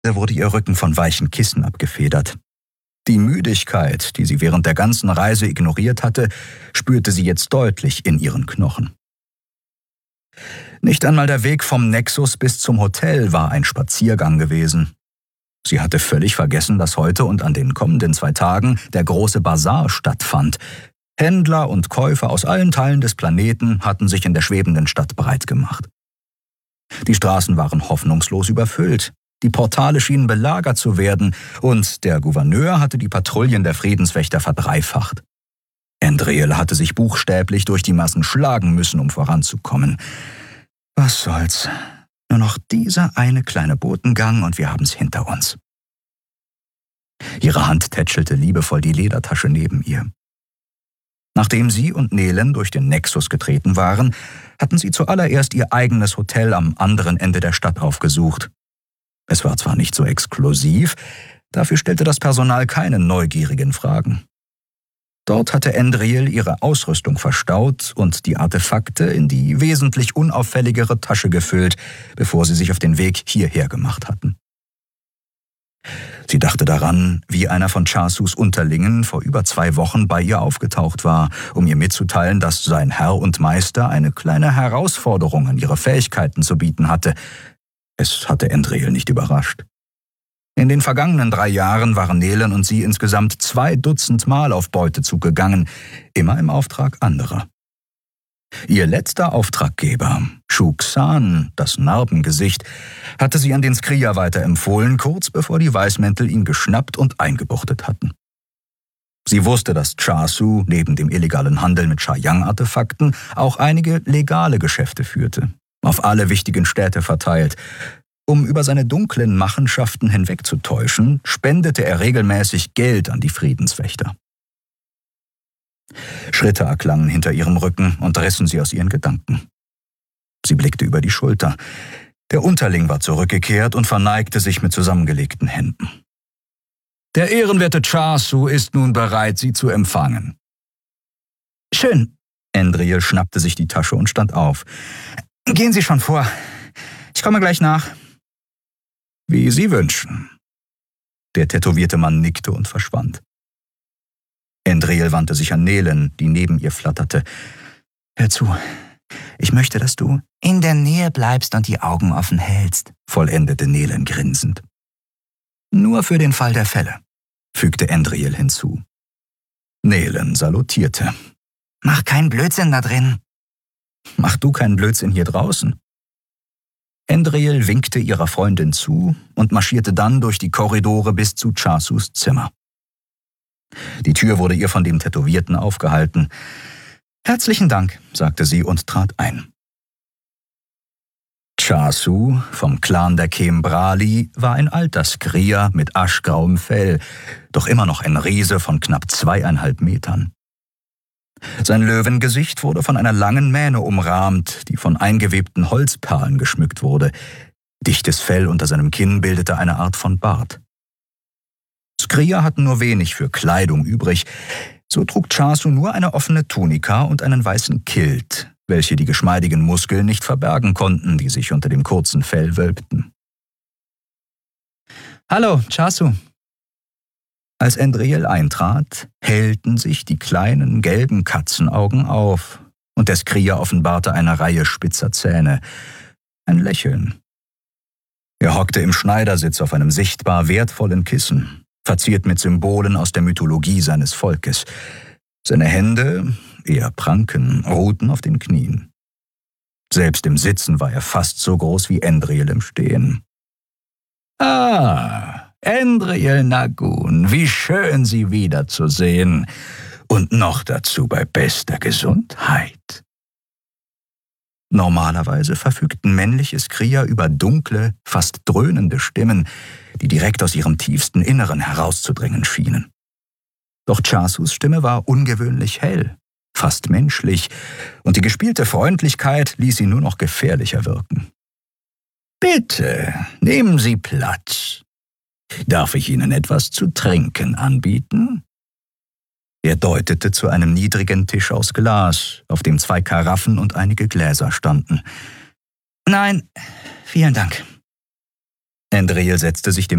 wurde ihr Rücken von weichen Kissen abgefedert. Die Müdigkeit, die sie während der ganzen Reise ignoriert hatte, spürte sie jetzt deutlich in ihren Knochen. Nicht einmal der Weg vom Nexus bis zum Hotel war ein Spaziergang gewesen. Sie hatte völlig vergessen, dass heute und an den kommenden 2 Tagen der große Basar stattfand. Händler und Käufer aus allen Teilen des Planeten hatten sich in der schwebenden Stadt breit gemacht. Die Straßen waren hoffnungslos überfüllt. Die Portale schienen belagert zu werden und der Gouverneur hatte die Patrouillen der Friedenswächter verdreifacht. Andriel hatte sich buchstäblich durch die Massen schlagen müssen, um voranzukommen. Was soll's? Nur noch dieser eine kleine Botengang und wir haben's hinter uns. Ihre Hand tätschelte liebevoll die Ledertasche neben ihr. Nachdem sie und Nelen durch den Nexus getreten waren, hatten sie zuallererst ihr eigenes Hotel am anderen Ende der Stadt aufgesucht. Es war zwar nicht so exklusiv, dafür stellte das Personal keine neugierigen Fragen. Dort hatte Andriel ihre Ausrüstung verstaut und die Artefakte in die wesentlich unauffälligere Tasche gefüllt, bevor sie sich auf den Weg hierher gemacht hatten. Sie dachte daran, wie einer von Chasus Unterlingen vor über 2 Wochen bei ihr aufgetaucht war, um ihr mitzuteilen, dass sein Herr und Meister eine kleine Herausforderung an ihre Fähigkeiten zu bieten hatte. Es hatte Andriel nicht überrascht. In den vergangenen 3 Jahren waren Nelen und sie insgesamt 2 Dutzend Mal auf Beutezug gegangen, immer im Auftrag anderer. Ihr letzter Auftraggeber, Shuxan, das Narbengesicht, hatte sie an den Skria weiterempfohlen, kurz bevor die Weißmäntel ihn geschnappt und eingebuchtet hatten. Sie wusste, dass Chasu neben dem illegalen Handel mit Shayang-Artefakten auch einige legale Geschäfte führte, auf alle wichtigen Städte verteilt. Um über seine dunklen Machenschaften hinwegzutäuschen, spendete er regelmäßig Geld an die Friedenswächter. Schritte erklangen hinter ihrem Rücken und rissen sie aus ihren Gedanken. Sie blickte über die Schulter. Der Unterling war zurückgekehrt und verneigte sich mit zusammengelegten Händen. »Der ehrenwerte Chasu ist nun bereit, Sie zu empfangen.« »Schön.« Andriel schnappte sich die Tasche und stand auf. »Gehen Sie schon vor. Ich komme gleich nach.« »Wie Sie wünschen.« Der tätowierte Mann nickte und verschwand. Andriel wandte sich an Nelen, die neben ihr flatterte. »Hör zu, ich möchte, dass du in der Nähe bleibst und die Augen offen hältst«, vollendete Nelen grinsend. »Nur für den Fall der Fälle«, fügte Andriel hinzu. Nelen salutierte. »Mach keinen Blödsinn da drin.« »Mach du keinen Blödsinn hier draußen.« Andriel winkte ihrer Freundin zu und marschierte dann durch die Korridore bis zu Chasus Zimmer. Die Tür wurde ihr von dem Tätowierten aufgehalten. »Herzlichen Dank«, sagte sie und trat ein. Chasu vom Clan der Kembrali war ein alter Skria mit aschgrauem Fell, doch immer noch ein Riese von knapp 2,5 Metern. Sein Löwengesicht wurde von einer langen Mähne umrahmt, die von eingewebten Holzperlen geschmückt wurde. Dichtes Fell unter seinem Kinn bildete eine Art von Bart. Skria hatten nur wenig für Kleidung übrig, so trug Chasu nur eine offene Tunika und einen weißen Kilt, welche die geschmeidigen Muskeln nicht verbergen konnten, die sich unter dem kurzen Fell wölbten. »Hallo, Chasu.« Als Andriel eintrat, hellten sich die kleinen, gelben Katzenaugen auf und der Skria offenbarte eine Reihe spitzer Zähne. Ein Lächeln. Er hockte im Schneidersitz auf einem sichtbar wertvollen Kissen, verziert mit Symbolen aus der Mythologie seines Volkes. Seine Hände, eher Pranken, ruhten auf den Knien. Selbst im Sitzen war er fast so groß wie Andriel im Stehen. »Ah, Andriel Nagun, wie schön, Sie wiederzusehen. Und noch dazu bei bester Gesundheit.« Normalerweise verfügten männliche Skria über dunkle, fast dröhnende Stimmen, die direkt aus ihrem tiefsten Inneren herauszudringen schienen. Doch Chasus Stimme war ungewöhnlich hell, fast menschlich, und die gespielte Freundlichkeit ließ sie nur noch gefährlicher wirken. »Bitte, nehmen Sie Platz. Darf ich Ihnen etwas zu trinken anbieten?« Er deutete zu einem niedrigen Tisch aus Glas, auf dem 2 Karaffen und einige Gläser standen. »Nein, vielen Dank.« Andriel setzte sich dem